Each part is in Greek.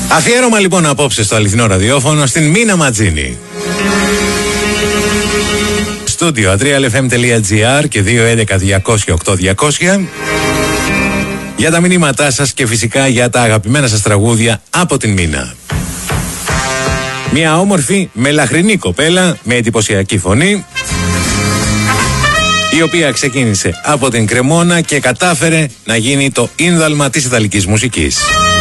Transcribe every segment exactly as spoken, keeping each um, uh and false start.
Αφιέρωμα λοιπόν απόψε στο αληθινό ραδιόφωνο στην Μίνα Ματζίνη. Στούντιο ατρία ελ εφ εμ τελεία τζι άρ και δύο έντεκα διακόσια οκτώ διακόσια για τα μηνύματά σας και φυσικά για τα αγαπημένα σας τραγούδια από την Μίνα. Μια όμορφη μελαχρινή κοπέλα με εντυπωσιακή φωνή, η οποία ξεκίνησε από την Κρεμόνα και κατάφερε να γίνει το ίνδαλμα της ιταλικής μουσικής.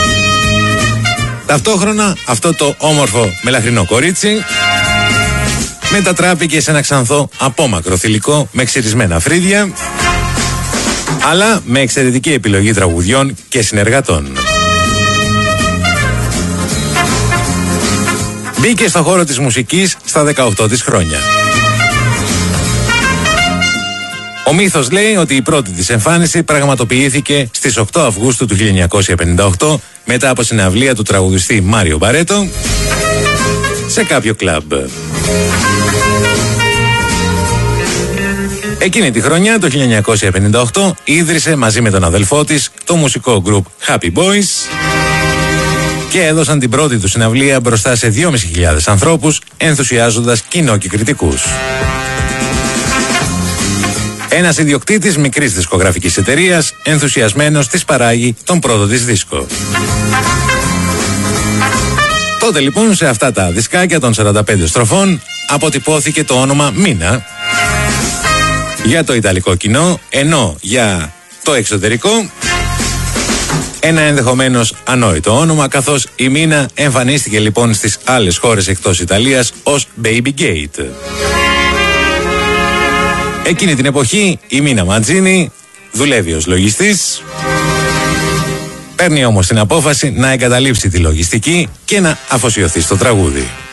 Ταυτόχρονα αυτό το όμορφο μελαχρινό κορίτσι μετατράπηκε σε ένα ξανθό απόμακρο θηλυκό με ξυρισμένα φρύδια, αλλά με εξαιρετική επιλογή τραγουδιών και συνεργατών. Μπήκε στο χώρο της μουσικής στα δεκαοκτώ της χρόνια. Ο μύθος λέει ότι η πρώτη της εμφάνιση πραγματοποιήθηκε στις οκτώ Αυγούστου του χίλια εννιακόσια πενήντα οκτώ μετά από συναυλία του τραγουδιστή Μάριο Μπαρέτο σε κάποιο κλαμπ. Εκείνη τη χρονιά, το χίλια εννιακόσια πενήντα οκτώ, ίδρυσε μαζί με τον αδελφό της το μουσικό group Happy Boys και έδωσαν την πρώτη του συναυλία μπροστά σε δυόμισι χιλιάδες ανθρώπους, ενθουσιάζοντας κοινό και κριτικούς. Ένας ιδιοκτήτης μικρής δισκογραφικής εταιρείας, ενθουσιασμένος, της παράγει τον πρώτο της δίσκο. Τότε λοιπόν σε αυτά τα δισκάκια των σαράντα πέντε στροφών αποτυπώθηκε το όνομα Μίνα για το ιταλικό κοινό, ενώ για το εξωτερικό ένα ενδεχομένως ανόητο όνομα, καθώς η Μίνα εμφανίστηκε λοιπόν στις άλλες χώρες εκτός Ιταλίας ως Baby Gate. Εκείνη την εποχή η Μίνα Ματζίνη δουλεύει ως λογιστής, παίρνει όμως την απόφαση να εγκαταλείψει τη λογιστική και να αφοσιωθεί στο τραγούδι.